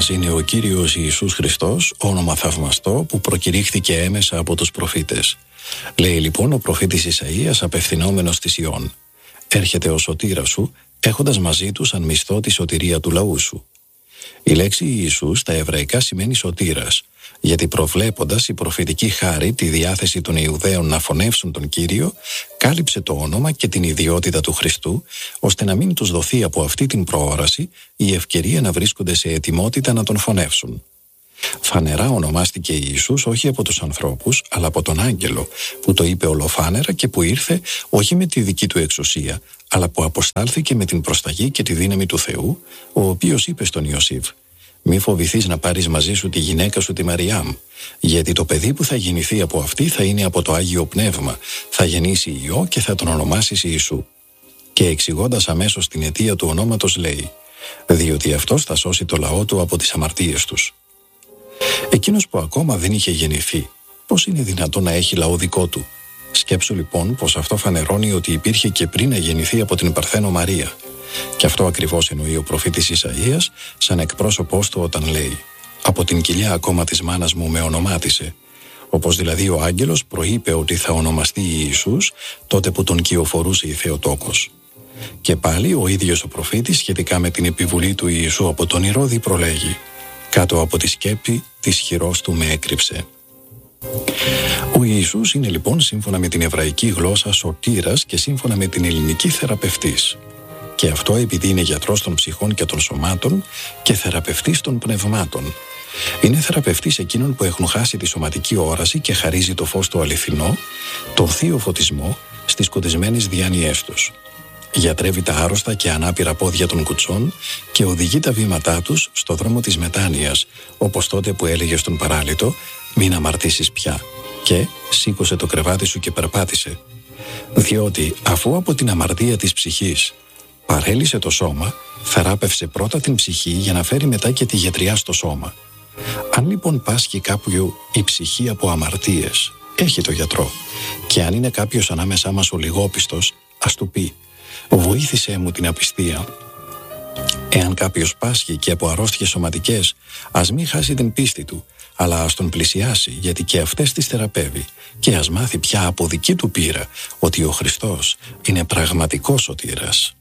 Ένας είναι ο Κύριος Ιησούς Χριστός, όνομα θαυμαστό που προκηρύχθηκε έμεσα από τους προφήτες. Λέει λοιπόν ο προφήτης Ισαΐας απευθυνόμενος της Ιών: «Έρχεται ο σωτήρας σου, έχοντας μαζί του σαν μισθό τη σωτηρία του λαού σου». Η λέξη Ιησούς στα εβραϊκά σημαίνει σωτήρας, γιατί προβλέποντας η προφητική χάρη τη διάθεση των Ιουδαίων να φωνεύσουν τον Κύριο, κάλυψε το όνομα και την ιδιότητα του Χριστού, ώστε να μην τους δοθεί από αυτή την προόραση η ευκαιρία να βρίσκονται σε ετοιμότητα να τον φωνεύσουν. Φανερά ονομάστηκε Ιησούς όχι από τους ανθρώπους, αλλά από τον άγγελο, που το είπε ολοφάνερα και που ήρθε όχι με τη δική του εξουσία, αλλά που αποστάλθηκε με την προσταγή και τη δύναμη του Θεού, ο οποίος είπε στον Ιωσήφ: «Μη φοβηθείς να πάρεις μαζί σου τη γυναίκα σου τη Μαριάμ, γιατί το παιδί που θα γεννηθεί από αυτή θα είναι από το Άγιο Πνεύμα, θα γεννήσει Υιό και θα τον ονομάσεις Ιησού». Και εξηγώντας αμέσως την αιτία του ονόματος λέει: «Διότι αυτός θα σώσει το λαό του από τις αμαρτίες τους». Εκείνος που ακόμα δεν είχε γεννηθεί, πώς είναι δυνατόν να έχει λαό δικό του? Σκέψου λοιπόν πως αυτό φανερώνει ότι υπήρχε και πριν να γεννηθεί από την Παρθένο Μαρία. Και αυτό ακριβώς εννοεί ο προφήτης Ισαΐας σαν εκπρόσωπός του όταν λέει: «Από την κοιλιά ακόμα της μάνας μου με ονομάτισε». Όπως δηλαδή ο άγγελος προείπε ότι θα ονομαστεί Ιησούς τότε που τον κυοφορούσε η Θεοτόκος. Και πάλι ο ίδιος ο προφήτης σχετικά με την επιβουλή του Ιησού από τον Ηρώδη προλέγει: «Κάτω από τη σκέπη της χειρός του με έκρυψε». Ο Ιησούς είναι λοιπόν σύμφωνα με την εβραϊκή γλώσσα σωτήρας και σύμφωνα με την ελληνική θεραπευτής. Και αυτό επειδή είναι γιατρός των ψυχών και των σωμάτων και θεραπευτής των πνευμάτων. Είναι θεραπευτής εκείνων που έχουν χάσει τη σωματική όραση και χαρίζει το φως του αληθινό, τον θείο φωτισμό στις σκοτισμένες διάνοιές τους. Γιατρεύει τα άρρωστα και ανάπηρα πόδια των κουτσών και οδηγεί τα βήματά τους στο δρόμο της μετάνοιας, όπως τότε που έλεγε στον παράλυτο: «Μην αμαρτήσεις πια» και «Σήκωσε το κρεβάτι σου και περπάτησε». Διότι αφού από την αμαρτία της ψυχής παρέλυσε το σώμα, θεράπευσε πρώτα την ψυχή για να φέρει μετά και τη γιατριά στο σώμα. Αν λοιπόν πάσχει κάποιου η ψυχή από αμαρτίες, έχει το γιατρό. Και αν είναι κάποιος ανάμεσά μας ο λιγόπιστος, ας του πει: «Βοήθησέ μου την απιστία». Εάν κάποιος πάσχει και από αρρώστιες σωματικές, ας μην χάσει την πίστη του, αλλά ας τον πλησιάσει, γιατί και αυτές τις θεραπεύει, και ας μάθει πια από δική του πείρα ότι ο Χριστός είναι πραγματικός σωτήρας.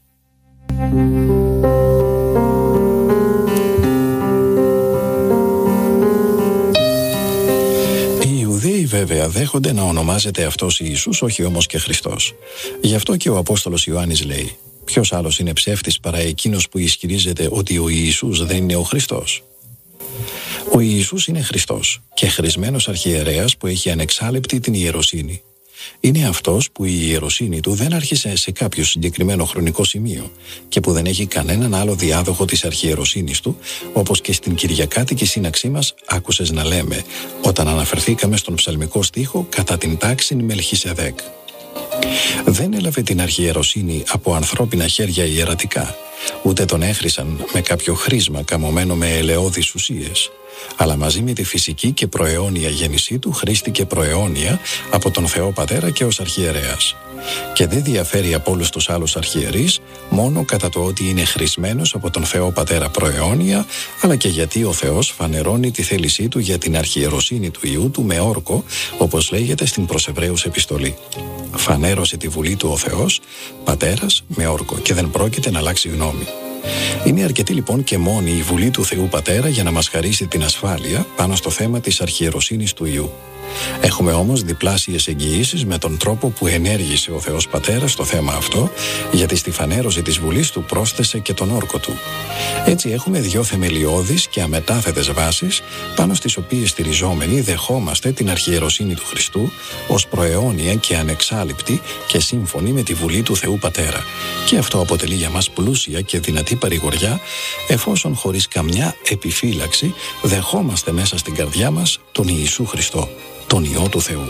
Οι Ιουδαίοι βέβαια δέχονται να ονομάζεται αυτός Ιησούς, όχι όμως και Χριστός. Γι' αυτό και ο Απόστολος Ιωάννης λέει: «Ποιος άλλος είναι ψεύτης παρά εκείνος που ισχυρίζεται ότι ο Ιησούς δεν είναι ο Χριστός?» Ο Ιησούς είναι Χριστός και χρησμένος αρχιερέας που έχει ανεξάλεπτη την ιεροσύνη. Είναι αυτός που η ιεροσύνη του δεν άρχισε σε κάποιο συγκεκριμένο χρονικό σημείο και που δεν έχει κανέναν άλλο διάδοχο της αρχιεροσύνης του, όπως και στην Κυριακάτικη σύναξή μας άκουσες να λέμε όταν αναφερθήκαμε στον ψαλμικό στίχο «κατά την τάξην Μελχισεδέκ». Δεν έλαβε την αρχιεροσύνη από ανθρώπινα χέρια ιερατικά, ούτε τον έχρισαν με κάποιο χρήσμα καμωμένο με ελαιώδεις ουσίες, αλλά μαζί με τη φυσική και προαιώνια γέννησή του χρήστηκε προαιώνια από τον Θεό Πατέρα και ως αρχιερέας. Και δεν διαφέρει από όλους τους άλλους αρχιερείς μόνο κατά το ότι είναι χρησμένος από τον Θεό Πατέρα προαιώνια, αλλά και γιατί ο Θεός φανερώνει τη θέλησή του για την αρχιεροσύνη του Υιού του με όρκο, όπως λέγεται στην προς Εβραίους επιστολή. Φανέρωσε τη βουλή του ο Θεός, Πατέρας, με όρκο και δεν πρόκειται να αλλάξει γνώμη. Είναι αρκετή λοιπόν και μόνη η βουλή του Θεού Πατέρα για να μας χαρίσει την ασφάλεια πάνω στο θέμα της αρχιεροσύνης του Υιού. Έχουμε όμως διπλάσιες εγγυήσεις με τον τρόπο που ενέργησε ο Θεός Πατέρας στο θέμα αυτό, γιατί στη φανέρωση της βουλής του πρόσθεσε και τον όρκο του. Έτσι έχουμε δύο θεμελιώδεις και αμετάθετες βάσεις πάνω στις οποίες στηριζόμενοι δεχόμαστε την αρχιεροσύνη του Χριστού ως προαιώνια και ανεξάλειπτη και σύμφωνη με τη βουλή του Θεού Πατέρα. Και αυτό αποτελεί για μας πλούσια και δυνατή παρηγοριά, εφόσον χωρίς καμιά επιφύλαξη δεχόμαστε μέσα στην καρδιά μας τον Ιησού Χριστό, τον Υιό του Θεού.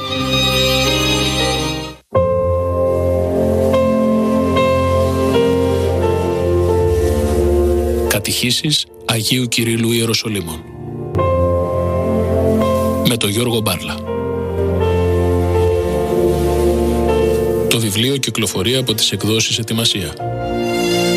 Κατηχήσεις Αγίου Κυρиллού Ιεροσολύμων με τον Γιώργο Μπάρλα. Το βιβλίο κυκλοφορεί από τις εκδόσεις Ετοιμασία.